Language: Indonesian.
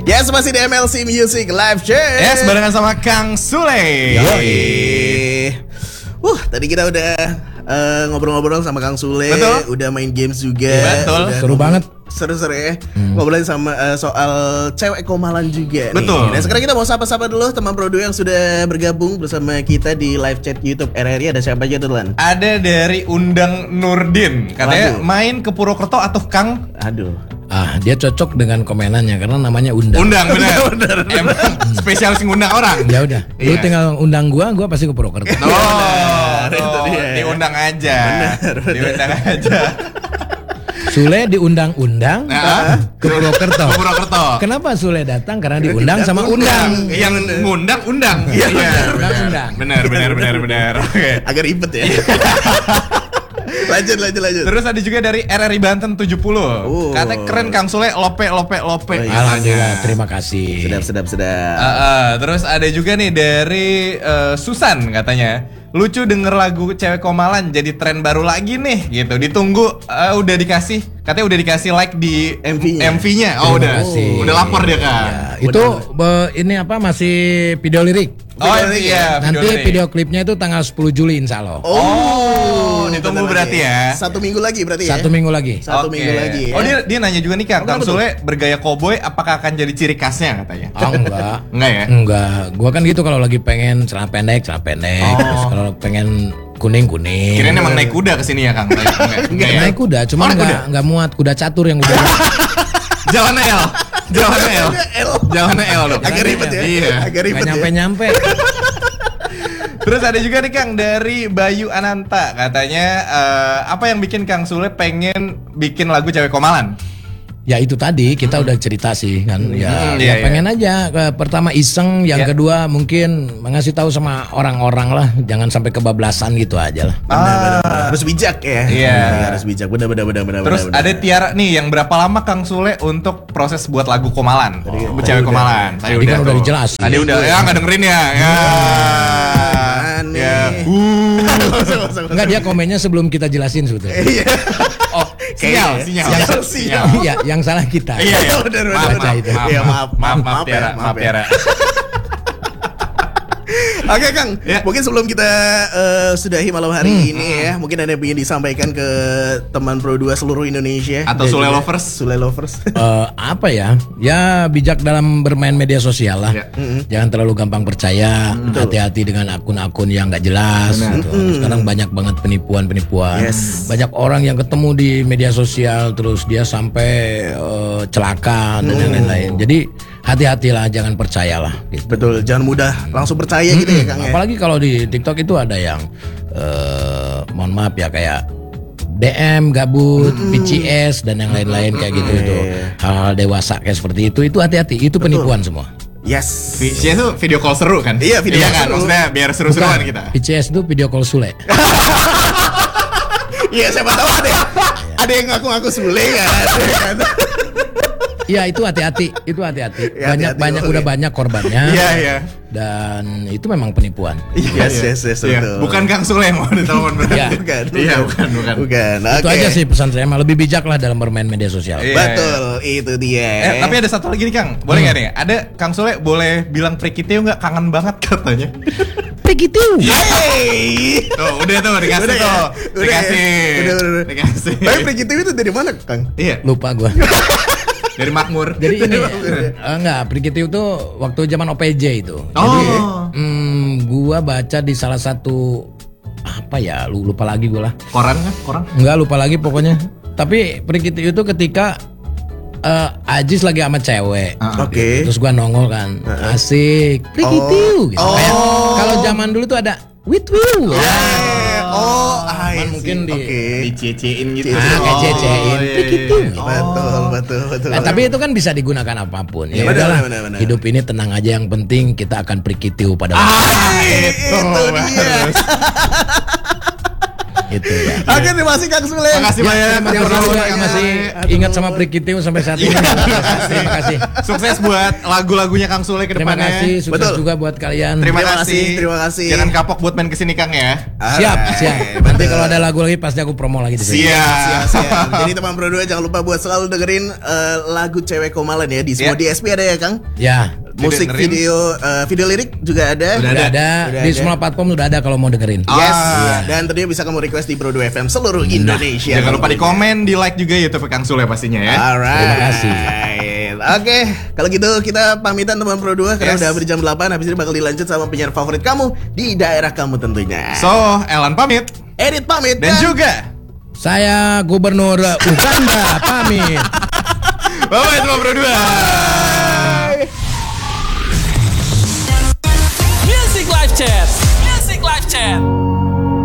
Yes, masih di MLC Music Live Chat. Yes, barengan sama Kang Sule. Tadi kita udah ngobrol-ngobrol sama Kang Sule. Betul. Udah main games juga. Betul. Seru banget. Seru-seru ya. Ngobrolin sama soal cewek komalan juga. Betul. Nih. Nah sekarang kita mau sapa-sapa dulu teman Produ yang sudah bergabung bersama kita di live chat YouTube RRI. Ada siapa aja tuh, Lan? Ada dari Undang Nurdin. Katanya main ke Purwokerto atau Kang? Aduh. Dia cocok dengan komenannya karena namanya Undang. Undang, bener. Emang spesialis ngundang orang. Ya udah, lu tinggal undang gua pasti ke Purwokerto. Itu dia. Diundang aja. Diundang aja. Sule diundang-undang ke Purwokerto. Kenapa Sule datang? Karena diundang sama Undang. Yang ngundang undang. Iya, Undang. Benar. Oke. Agak ribet ya. Lanjut. Terus ada juga dari RRI Banten 70. Katanya keren Kang Sule, lope. Alhamdulillah, terima kasih. Sedap. Terus ada juga nih dari Susan katanya, lucu denger lagu cewek komalan jadi tren baru lagi nih gitu. Ditunggu udah dikasih like di MV-nya. Oh udah lapor dia kan. Ya, itu ini apa masih video lirik. Iya. Nanti video klipnya itu tanggal 10 Juli insya Allah. Ditunggu berarti ya. 1 minggu lagi berarti ya. 1 minggu lagi. Satu minggu lagi. Oh dia nanya juga nih Kang Sule bergaya koboi apakah akan jadi ciri khasnya katanya? Enggak. Enggak ya? Enggak. Gua kan gitu kalau lagi pengen celana pendek. Terus kalau pengen kuning. Kirain emang naik kuda kesini ya Kang? Enggak ya? Naik kuda, cuma enggak muat kuda catur yang udah. Jalan L dong. Agak ribet ya. Iya. Agak ribet. Enggak nyampe. Terus ada juga nih Kang dari Bayu Ananta katanya apa yang bikin Kang Sule pengen bikin lagu cewek komalan? Ya itu tadi kita udah cerita sih kan iya. Pengen aja pertama iseng, yang kedua mungkin ngasih tahu sama orang-orang lah, jangan sampai kebablasan gitu aja lah. Benar. Harus bijak ya. Iya. Harus bijak. Benar. Terus ada Tiara nih, yang berapa lama Kang Sule untuk proses buat lagu komalan? Cewek komalan. Tadi kan udah dijelasin. Tadi udah ya nggak dengerin ya. Enggak, dia komennya sebelum kita jelasin sebetulnya. Oh, sinyal. Iya, yang salah kita. Iya. Maaf Tiara. Oke Kang, mungkin sebelum kita sudahi malam hari ini ya, mungkin ada yang ingin disampaikan ke teman Pro 2 seluruh Indonesia atau Sule Lovers. Apa ya? Ya bijak dalam bermain media sosial lah. Jangan terlalu gampang percaya. Hati-hati dengan akun-akun yang nggak jelas. Gitu. Sekarang banyak banget penipuan. Banyak orang yang ketemu di media sosial terus dia sampai celaka dan lain-lain. Jadi hati-hatilah, jangan percayalah. Gitu. Betul, jangan mudah langsung percaya gitu ya Kang. Apalagi kalau di TikTok itu ada yang mohon maaf ya kayak DM gabut, PCS dan yang lain-lain kayak gitu itu. Hal-hal dewasa kayak seperti itu hati-hati, itu penipuan semua. Yes. PCS itu video call seru kan? Iya, video call kan? seru. Maksudnya biar seru-seruan kita. PCS itu video call Sule. Iya, siapa tahu ada yang ngaku-ngaku Sule kan. Iya, itu hati-hati. Banyak korbannya. Iya. Dan itu memang penipuan. Yes. Betul. Bukan Kang Sule yang mau ditelepon. Bukan. Itu aja sih pesan saya, lebih bijak lah dalam bermain media sosial. Betul, itu dia. Tapi ada satu lagi nih Kang, boleh nggak nih? Ada Kang Sule boleh bilang Prikiteu nggak, kangen banget katanya. Prikiteu. Tuh, udah dikasih tuh. Dikasih. Tapi Prikiteu itu dari mana Kang? Iya. Lupa gua. Dari Makmur. Jadi ini enggak, Prikiteu itu waktu zaman OPJ itu. Jadi gua baca di salah satu apa ya, lupa lagi gua lah. Koran kan? Koran? Enggak, lupa lagi pokoknya. Tapi Prikiteu itu ketika Ajis lagi sama cewek. Oke. Terus gua nongol kan. Asik. Prikiteu gitu. Kayak kalau zaman dulu tuh ada with you. Mungkin dicecein gitu. Kayak cecein. Prikiteu. Betul. Tapi itu kan bisa digunakan apapun. Ya udahlah. Hidup ini tenang aja, yang penting kita akan Prikiteu pada waktu. Itu dia. Gitu ya. Oke, terima kasih Kang Sule. Makasih banyak. Terima kasih juga yang masih ingat sama Prikitium sampai saat ini. Terima kasih. Sukses buat lagu-lagunya Kang Sule ke Terima depannya. kasih, sukses Betul. juga buat kalian. Terima Terima kasih. kasih, terima kasih. Jangan kapok buat main kesini Kang ya. Siap. Nanti kalau ada lagu lagi pasti aku promo lagi di sini. Siap. Jadi teman Pro 2 jangan lupa buat selalu dengerin lagu Cewek Komalan ya di semua DSP ada ya Kang. Ya. Musik Didengerin. video lirik juga ada. Udah ada. Di semua platform udah ada kalau mau dengerin. Yes. Dan tentunya bisa kamu request di Pro 2 FM seluruh Indonesia. Jangan lupa di komen, di like juga YouTube Kang Sule pastinya ya. Alright. Terima kasih. Oke, kalau gitu kita pamitan teman Pro 2 karena Yes. udah jam 8. Habis ini bakal dilanjut sama penyiar favorit kamu di daerah kamu tentunya. So, Elan pamit Edit pamit dan juga Saya Gubernur Uganda pamit. bye-bye teman Pro 2.